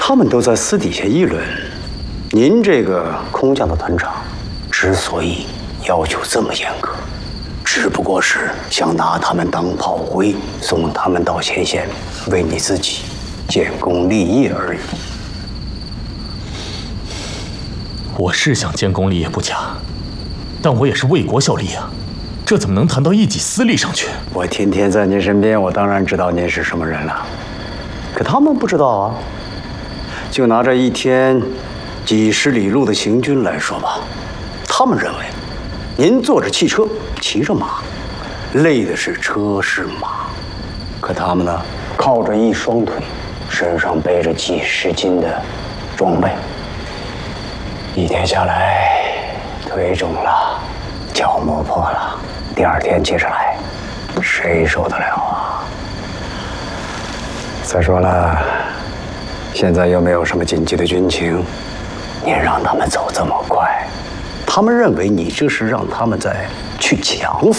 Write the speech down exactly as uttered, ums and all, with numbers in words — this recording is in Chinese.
他们都在私底下议论，您这个空降的团长之所以要求这么严格，只不过是想拿他们当炮灰，送他们到前线，为你自己建功立业而已。 我是想建功立业不假，但我也是为国效力啊，这怎么能谈到一己私利上去？ 我天天在您身边，我当然知道您是什么人了。可他们不知道啊。就拿这一天几十里路的行军来说吧，他们认为您坐着汽车，骑着马，累的是车是马，可他们呢，靠着一双腿，身上背着几十斤的装备，一天下来，腿肿了，脚磨破了，第二天接着来，谁受得了啊？再说了，现在又没有什么紧急的军情，您让他们走这么快，他们认为你这是让他们在去抢死。